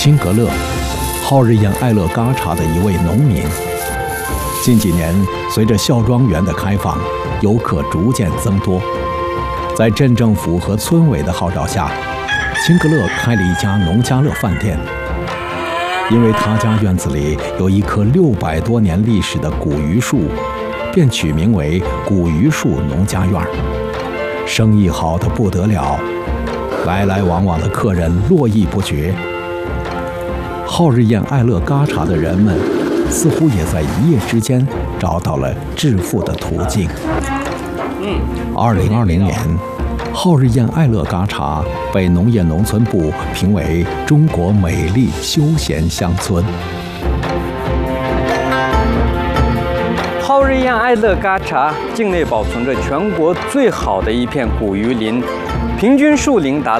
辛格勒，好日宴爱乐嘎查的一位农民。近几年，随着孝庄园的开放，游客逐渐增多。在镇政府和村委的号召下，辛格勒开了一家农家乐饭店。因为他家院子里有一棵600多年历史的古榆树，便取名为古榆树农家院。生意好得不得了，来来往往的客人络绎不绝。好日宴爱乐嘎查的人们，似乎也在一夜之间找到了致富的途径。2020年，好日宴爱乐嘎查被农业农村部评为中国美丽休闲乡村。 好日宴爱乐嘎查境内保存着全国最好的一片古榆林，平均树龄达